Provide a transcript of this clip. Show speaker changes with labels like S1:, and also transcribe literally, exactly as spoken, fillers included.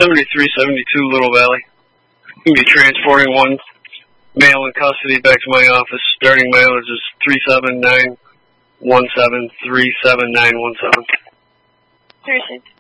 S1: seventy-three seventy-two Little Valley. You'll be transporting one male in custody back to my office. Starting mileage is three seven nine one seven, three seven nine one seven.
S2: Three six